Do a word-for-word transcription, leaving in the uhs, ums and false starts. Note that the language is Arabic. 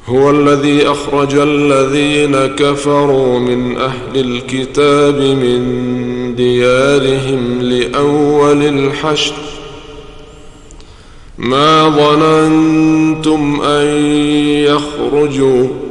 هو الذي أخرج الذين كفروا من أهل الكتاب من ديارهم لأول الحشر ما ظننتم أن يخرجوا